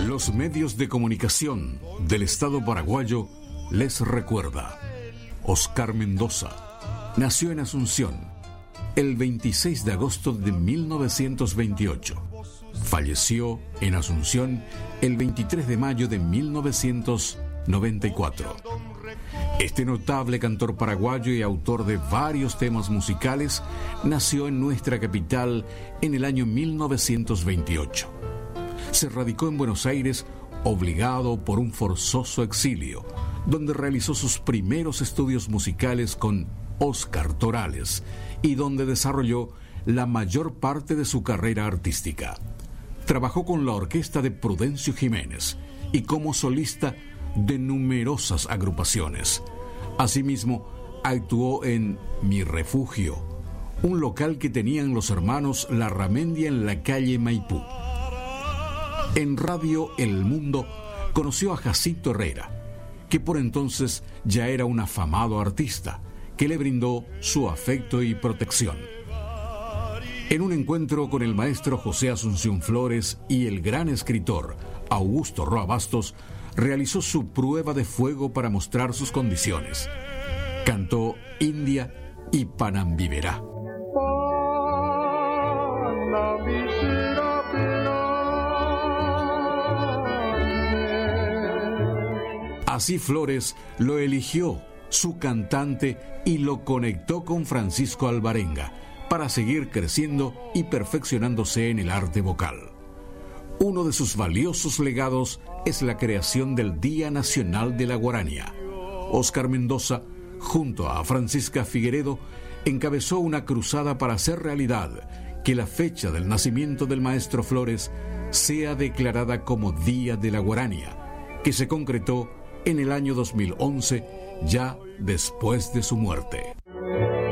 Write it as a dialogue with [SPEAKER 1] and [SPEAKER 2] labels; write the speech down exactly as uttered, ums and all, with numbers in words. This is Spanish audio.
[SPEAKER 1] Los medios de comunicación del Estado paraguayo les recuerda. Oscar Mendoza nació en Asunción el veintiséis de agosto de mil novecientos veintiocho. Falleció en Asunción el veintitrés de mayo de mil novecientos noventa y cuatro. Este notable cantor paraguayo y autor de varios temas musicales nació en nuestra capital en el año mil novecientos veintiocho. Se radicó en Buenos Aires obligado por un forzoso exilio, donde realizó sus primeros estudios musicales con Óscar Torales y donde desarrolló la mayor parte de su carrera artística. Trabajó con la orquesta de Prudencio Jiménez y como solista de numerosas agrupaciones. Asimismo, actuó en Mi Refugio, un local que tenían los hermanos Larramendia en la calle Maipú. En Radio El Mundo conoció a Jacinto Herrera, que por entonces ya era un afamado artista, que le brindó su afecto y protección. En un encuentro con el maestro José Asunción Flores y el gran escritor Augusto Roa Bastos, realizó su prueba de fuego para mostrar sus condiciones. Cantó India y Panambiverá. Así Flores lo eligió su cantante y lo conectó con Francisco Alvarenga para seguir creciendo y perfeccionándose en el arte vocal. Uno de sus valiosos legados es la creación del Día Nacional de la Guaranía. Oscar Mendoza, junto a Francisca Figueredo, encabezó una cruzada para hacer realidad que la fecha del nacimiento del maestro Flores sea declarada como Día de la Guaranía, que se concretó en el año dos mil once, ya después de su muerte.